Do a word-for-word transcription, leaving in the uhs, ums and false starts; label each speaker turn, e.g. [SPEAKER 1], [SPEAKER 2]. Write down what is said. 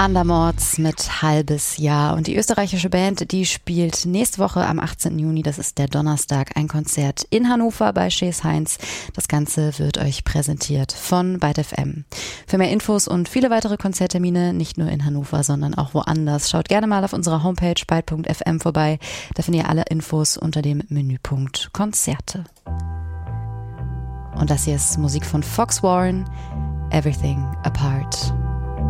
[SPEAKER 1] Undermords mit Halbes Jahr. Und die österreichische Band, die spielt nächste Woche am achtzehnten Juni, das ist der Donnerstag, ein Konzert in Hannover bei Schees Heinz. Das Ganze wird euch präsentiert von Byte F M. Für mehr Infos und viele weitere Konzerttermine, nicht nur in Hannover, sondern auch woanders, schaut gerne mal auf unserer Homepage byte punkt f m vorbei. Da findet ihr alle Infos unter dem Menüpunkt Konzerte. Und das hier ist Musik von Fox Warren, Everything Apart.